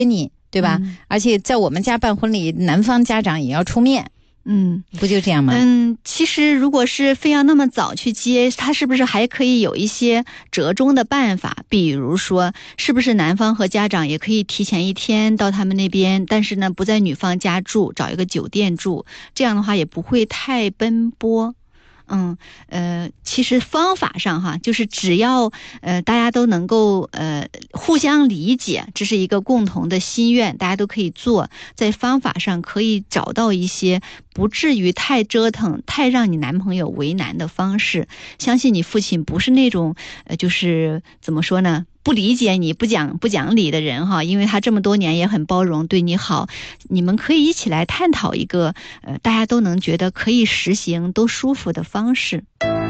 你，对吧？而且在我们家办婚礼，男方家长也要出面。不就这样吗？ 其实如果是非要那么早去接，他是不是还可以有一些折中的办法？比如说，是不是男方和家长也可以提前1天到他们那边，但是呢不在女方家住，找一个酒店住，这样的话也不会太奔波。其实方法上哈，就是只要大家都能够互相理解，这是一个共同的心愿，大家都可以做，在方法上可以找到一些不至于太折腾、太让你男朋友为难的方式。相信你父亲不是那种就是怎么说呢，不理解你、不讲理的人哈，因为他这么多年也很包容，对你好。你们可以一起来探讨一个大家都能觉得可以实行、都舒服的方式。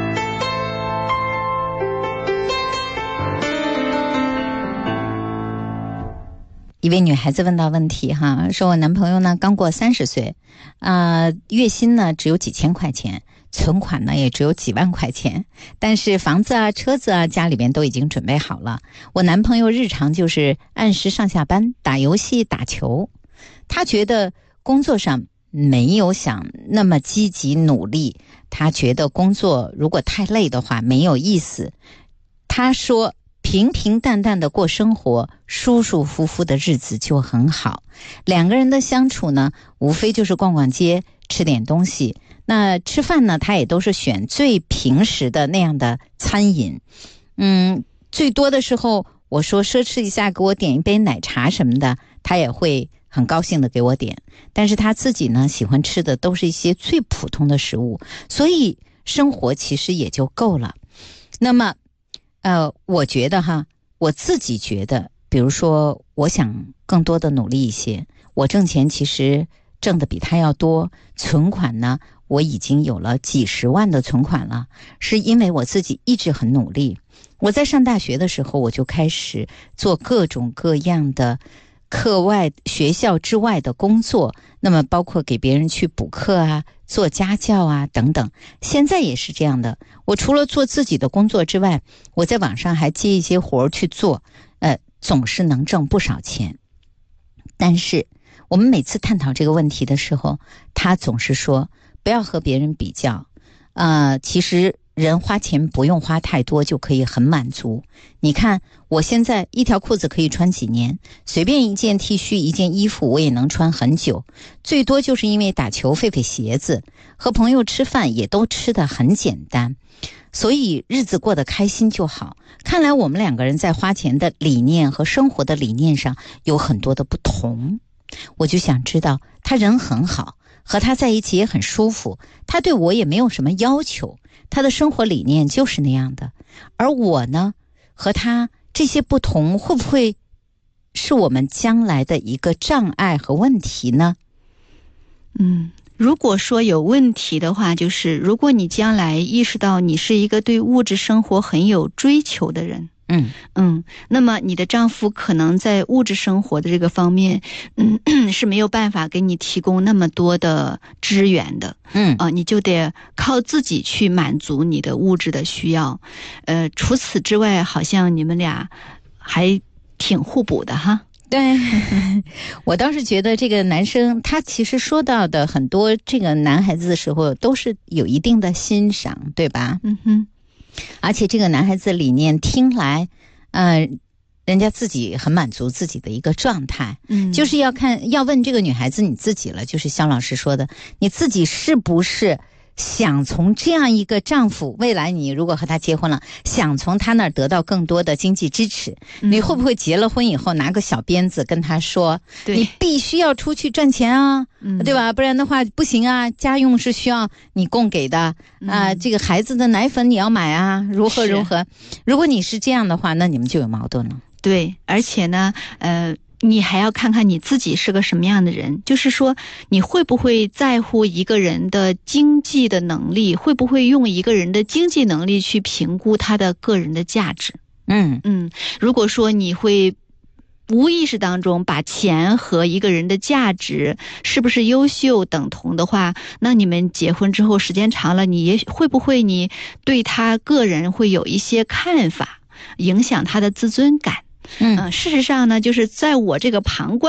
一位女孩子问到问题哈，说我男朋友呢刚过30岁，月薪呢只有几千块钱，存款呢也只有几万块钱，但是房子啊、车子啊家里边都已经准备好了。我男朋友日常就是按时上下班、打游戏、打球，他觉得工作上没有想那么积极努力，他觉得工作如果太累的话没有意思。他说平平淡淡的过生活，舒舒服服的日子就很好。两个人的相处呢，无非就是逛逛街，吃点东西。那吃饭呢，他也都是选最平时的那样的餐饮。最多的时候，我说奢侈一下，给我点一杯奶茶什么的，他也会很高兴的给我点。但是他自己呢，喜欢吃的都是一些最普通的食物，所以生活其实也就够了。那么我觉得哈，我自己觉得，比如说我想更多的努力一些，我挣钱其实挣的比他要多，存款呢我已经有了几十万的存款了，是因为我自己一直很努力。我在上大学的时候，我就开始做各种各样的课外、学校之外的工作，那么包括给别人去补课啊、做家教啊等等。现在也是这样的，我除了做自己的工作之外，我在网上还接一些活去做，总是能挣不少钱。但是我们每次探讨这个问题的时候，他总是说不要和别人比较，其实人花钱不用花太多就可以很满足。你看我现在一条裤子可以穿几年，随便一件 T 恤一件衣服我也能穿很久，最多就是因为打球费鞋子，和朋友吃饭也都吃得很简单，所以日子过得开心就好。看来我们两个人在花钱的理念和生活的理念上有很多的不同。我就想知道，他人很好，和他在一起也很舒服，他对我也没有什么要求，他的生活理念就是那样的。而我呢，和他这些不同，会不会是我们将来的一个障碍和问题呢？ 如果说有问题的话，就是如果你将来意识到你是一个对物质生活很有追求的人，那么你的丈夫可能在物质生活的这个方面，是没有办法给你提供那么多的资源的，你就得靠自己去满足你的物质的需要。除此之外，好像你们俩还挺互补的哈。 对，我倒是觉得这个男生他其实说到的很多这个男孩子的时候都是有一定的欣赏，对吧？而且这个男孩子理念听来人家自己很满足自己的一个状态，就是要问这个女孩子你自己了，就是肖老师说的，你自己是不是想从这样一个丈夫，未来你如果和他结婚了，想从他那儿得到更多的经济支持，你会不会结了婚以后拿个小鞭子跟他说，你必须要出去赚钱啊，对吧？不然的话不行啊，家用是需要你供给的这个孩子的奶粉你要买啊，如何。如果你是这样的话，那你们就有矛盾了。 对，而且呢你还要看看你自己是个什么样的人，就是说你会不会在乎一个人的经济的能力，会不会用一个人的经济能力去评估他的个人的价值。如果说你会无意识当中把钱和一个人的价值是不是优秀等同的话，那你们结婚之后时间长了，会不会你对他个人会有一些看法，影响他的自尊感。事实上呢，就是在我这个旁观